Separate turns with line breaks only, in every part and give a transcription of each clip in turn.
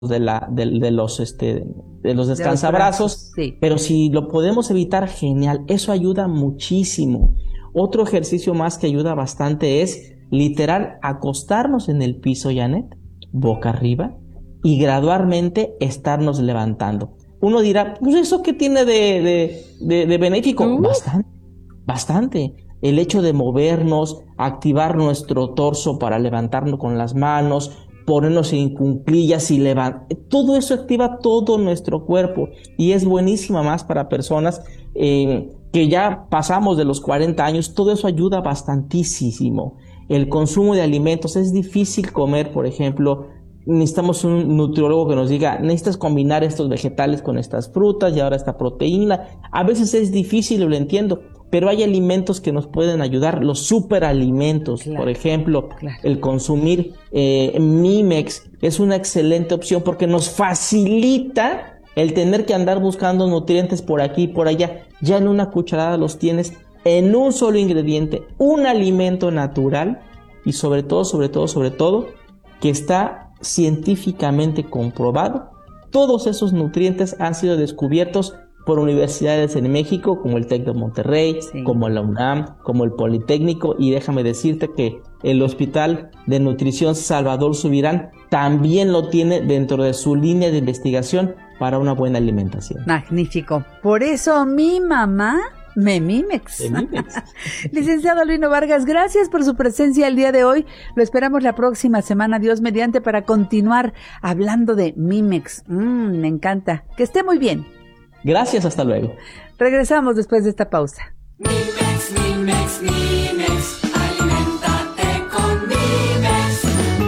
de los descansabrazos,
sí.
Pero si lo podemos evitar, genial, eso ayuda muchísimo. Otro ejercicio más que ayuda bastante es literal acostarnos en el piso, Janet, boca arriba, y gradualmente estarnos levantando. Uno dirá, pues ¿eso qué tiene de benéfico? Bastante. El hecho de movernos, activar nuestro torso para levantarnos con las manos, ponernos en cuclillas y levantar, todo eso activa todo nuestro cuerpo y es buenísima más para personas que ya pasamos de los 40 años, todo eso ayuda bastantísimo. El consumo de alimentos, es difícil comer, por ejemplo, necesitamos un nutriólogo que nos diga, necesitas combinar estos vegetales con estas frutas y ahora esta proteína. A veces es difícil, lo entiendo, pero hay alimentos que nos pueden ayudar, los superalimentos, claro, por ejemplo, claro. El consumir Mimex es una excelente opción porque nos facilita el tener que andar buscando nutrientes por aquí y por allá. Ya en una cucharada los tienes en un solo ingrediente, un alimento natural y sobre todo, que está científicamente comprobado. Todos esos nutrientes han sido descubiertos por universidades en México, como el TEC de Monterrey, sí, como la UNAM, como el Politécnico, y déjame decirte que el Hospital de Nutrición Salvador Subirán también lo tiene dentro de su línea de investigación para una buena alimentación.
Magnífico. Por eso mi mamá me Mimex. Licenciado Albino Vargas, gracias por su presencia el día de hoy. Lo esperamos la próxima semana, Dios mediante, para continuar hablando de Mimex. Me encanta. Que esté muy bien.
Gracias, hasta luego.
Regresamos después de esta pausa.
Mimex, Mimex, Mimex, aliméntate con Mimex.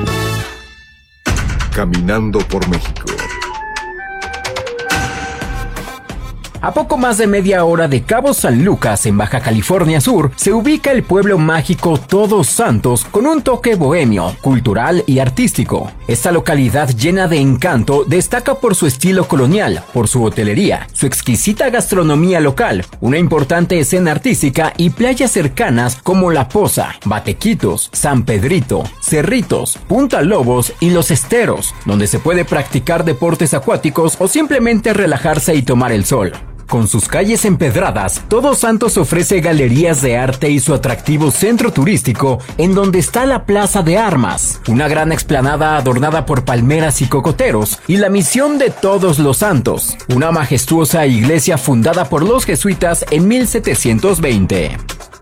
Caminando por México.
A poco más de media hora de Cabo San Lucas, en Baja California Sur, se ubica el pueblo mágico Todos Santos con un toque bohemio, cultural y artístico. Esta localidad llena de encanto destaca por su estilo colonial, por su hotelería, su exquisita gastronomía local, una importante escena artística y playas cercanas como La Poza, Batequitos, San Pedrito, Cerritos, Punta Lobos y Los Esteros, donde se puede practicar deportes acuáticos o simplemente relajarse y tomar el sol. Con sus calles empedradas, Todos Santos ofrece galerías de arte y su atractivo centro turístico, en donde está la Plaza de Armas, una gran explanada adornada por palmeras y cocoteros, y la Misión de Todos los Santos, una majestuosa iglesia fundada por los jesuitas en 1720.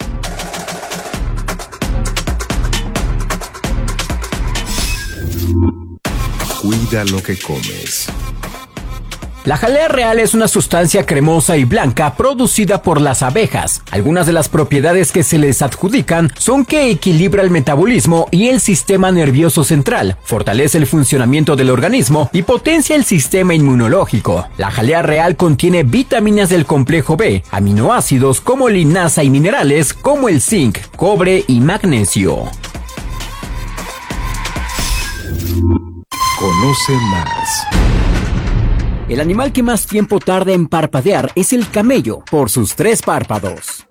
Cuida lo que comes.
La jalea real es una sustancia cremosa y blanca producida por las abejas. Algunas de las propiedades que se les adjudican son que equilibra el metabolismo y el sistema nervioso central, fortalece el funcionamiento del organismo y potencia el sistema inmunológico. La jalea real contiene vitaminas del complejo B, aminoácidos como linaza y minerales como el zinc, cobre y magnesio.
Conoce más.
El animal que más tiempo tarda en parpadear es el camello, por sus 3 párpados.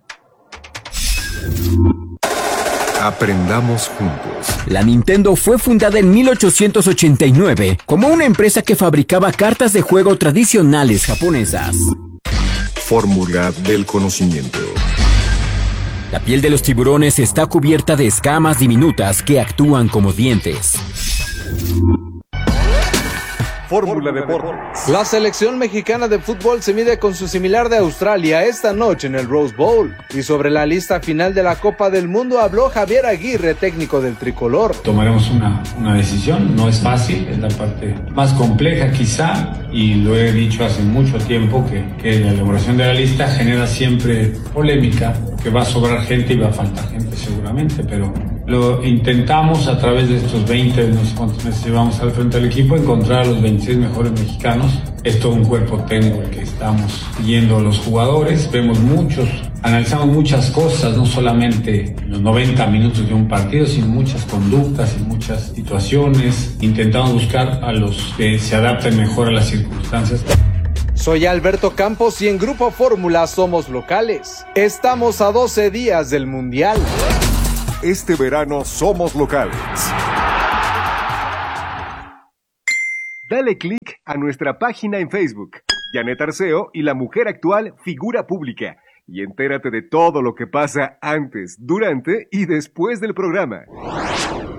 Aprendamos juntos.
La Nintendo fue fundada en 1889 como una empresa que fabricaba cartas de juego tradicionales japonesas.
Fórmula del conocimiento.
La piel de los tiburones está cubierta de escamas diminutas que actúan como dientes.
Fórmula Deportes. La selección mexicana de fútbol se mide con su similar de Australia esta noche en el Rose Bowl. Y sobre la lista final de la Copa del Mundo habló Javier Aguirre, técnico del tricolor.
Tomaremos una decisión, no es fácil, es la parte más compleja quizá, y lo he dicho hace mucho tiempo que la elaboración de la lista genera siempre polémica, que va a sobrar gente y va a faltar gente seguramente, pero lo intentamos a través de estos 20, no sé cuántos meses llevamos al frente del equipo, encontrar a los 26 mejores mexicanos. Es todo un cuerpo técnico el que estamos siguiendo a los jugadores, analizamos muchas cosas, no solamente los 90 minutos de un partido, sino muchas conductas y muchas situaciones. Intentamos buscar a los que se adapten mejor a las circunstancias.
Soy Alberto Campos y en Grupo Fórmula somos locales. Estamos a 12 días del Mundial.
Este verano somos locales.
Dale clic a nuestra página en Facebook, Janet Arceo y la mujer actual figura pública, y entérate de todo lo que pasa antes, durante y después del programa.